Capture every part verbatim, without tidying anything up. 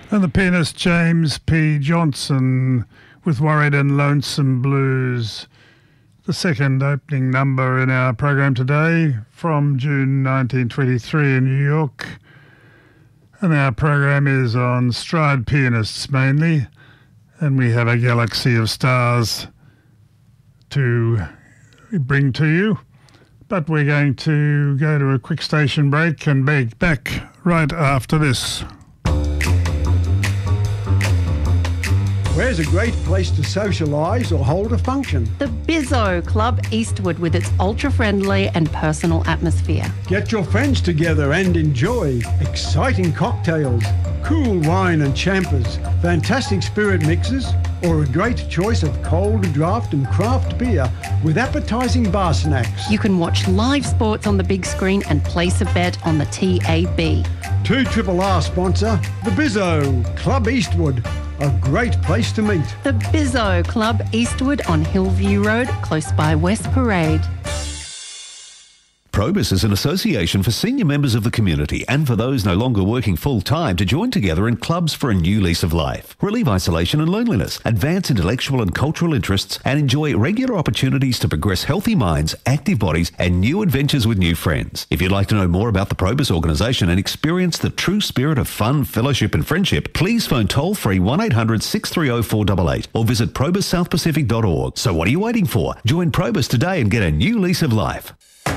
And the pianist James P. Johnson with Worried and Lonesome Blues, the second opening number in our program today from June nineteen twenty-three in New York. And our program is on stride pianists mainly, and we have a galaxy of stars to bring to you. But we're going to go to a quick station break and be back right after this. Where's a great place to socialise or hold a function? The Bizzo Club Eastwood with its ultra-friendly and personal atmosphere. Get your friends together and enjoy exciting cocktails, cool wine and champers, fantastic spirit mixes, or a great choice of cold draft and craft beer with appetising bar snacks. You can watch live sports on the big screen and place a bet on the T A B. two R R sponsor, the Bizzo Club Eastwood. A great place to meet. The Bizzo Club Eastwood on Hillview Road, close by West Parade. Probus is an association for senior members of the community and for those no longer working full-time to join together in clubs for a new lease of life, relieve isolation and loneliness, advance intellectual and cultural interests, and enjoy regular opportunities to progress healthy minds, active bodies, and new adventures with new friends. If you'd like to know more about the Probus organisation and experience the true spirit of fun, fellowship and friendship, please phone toll-free one eight hundred six three zero four eight eight or visit probus south pacific dot org. So what are you waiting for? Join Probus today and get a new lease of life.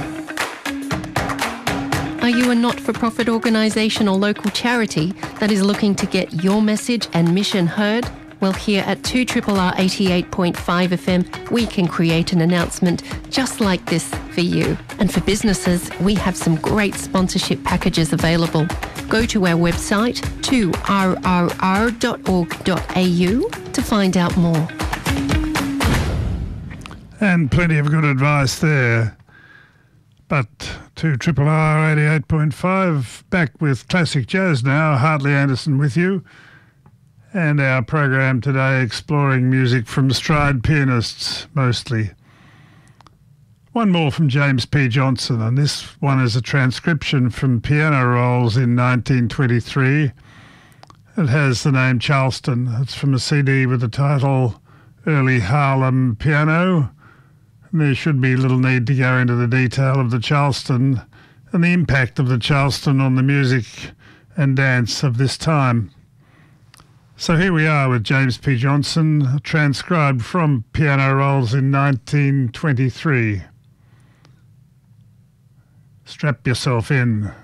Are you a not-for-profit organisation or local charity that is looking to get your message and mission heard? Well, here at two R R R eighty-eight point five F M, we can create an announcement just like this for you. And for businesses, we have some great sponsorship packages available. Go to our website, two R R R dot org dot A U, to find out more. And plenty of good advice there. But to R R R eighty-eight point five, back with classic jazz now. Hartley Anderson with you. And our program today exploring music from stride pianists mostly. One more from James P. Johnson, and this one is a transcription from Piano Rolls in nineteen twenty-three. It has the name Charleston. It's from a C D with the title Early Harlem Piano. There should be little need to go into the detail of the Charleston and the impact of the Charleston on the music and dance of this time. So here we are with James P. Johnson, transcribed from Piano Rolls in nineteen twenty-three. Strap yourself in.